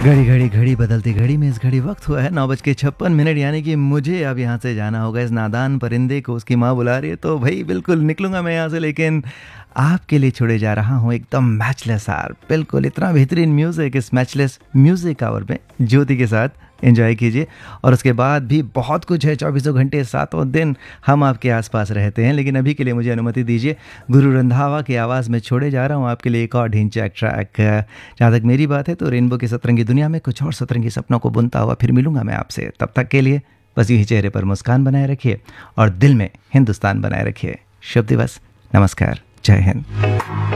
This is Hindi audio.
घड़ी घड़ी घड़ी बदलती घड़ी में इस घड़ी वक्त हुआ है 9:56, यानी कि मुझे अब यहाँ से जाना होगा। इस नादान परिंदे को उसकी माँ बुला रही है तो भाई बिल्कुल निकलूंगा मैं यहाँ से, लेकिन आपके लिए छोड़े जा रहा हूँ एकदम मैचलेस आवर। बिल्कुल इतना बेहतरीन म्यूज़िक इस मैचलेस म्यूज़िक आवर में ज्योति के साथ एंजॉय कीजिए। और उसके बाद भी बहुत कुछ है, 24 घंटे 7 दिन हम आपके आसपास रहते हैं। लेकिन अभी के लिए मुझे अनुमति दीजिए, गुरु रंधावा की आवाज़ में छोड़े जा रहा हूँ आपके लिए एक और ढिंचैक ट्रैक। जहाँ तक मेरी बात है तो रेनबो की सतरंगी दुनिया में कुछ और सतरंगी सपनों को बुनता हुआ फिर मिलूंगा मैं आपसे। तब तक के लिए बस यही चेहरे पर मुस्कान बनाए रखिए और दिल में हिंदुस्तान बनाए रखिए। शुभ दिवस, नमस्कार, जय हिंद।